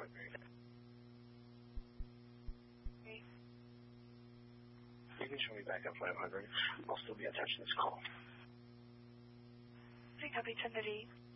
agree. Okay. You can show me back at 500. I'll still be attached to this call. Okay, copy 1030.